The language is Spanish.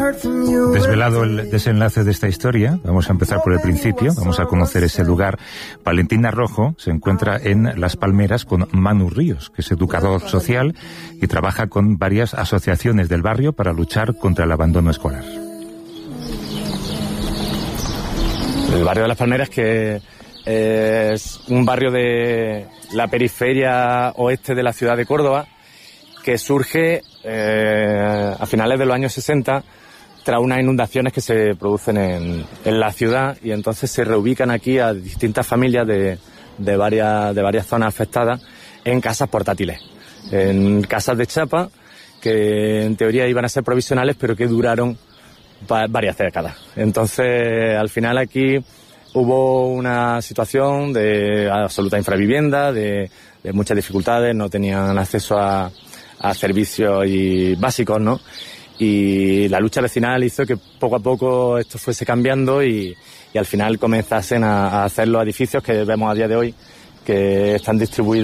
Desvelado el desenlace de esta historia, vamos a empezar por el principio, vamos a conocer ese lugar. Valentina Rojo se encuentra en Las Palmeras con Manu Ríos, que es educador social y trabaja con varias asociaciones del barrio para luchar contra el abandono escolar. El barrio de Las Palmeras, que es un barrio de la periferia oeste de la ciudad de Córdoba, que surge a finales de los años 60 tras unas inundaciones que se producen en la ciudad, y entonces se reubican aquí a distintas familias de varias zonas afectadas en casas portátiles, en casas de chapa que en teoría iban a ser provisionales pero que duraron varias décadas. Entonces al final aquí hubo una situación de absoluta infravivienda, de muchas dificultades, no tenían acceso a servicios básicos, ¿no? Y la lucha vecinal hizo que poco a poco esto fuese cambiando y al final comenzasen a hacer los edificios que vemos a día de hoy, que están distribuidos